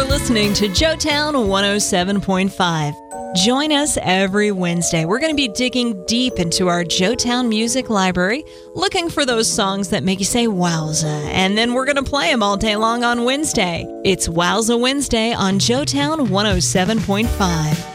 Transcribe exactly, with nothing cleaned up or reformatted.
You're listening to Joetown one oh seven point five. Join us every Wednesday. We're going to be digging deep into our Joetown Music Library, looking for those songs that make you say wowza, and then we're going to play them all day long on Wednesday. It's Wowza Wednesday on Joetown one oh seven point five.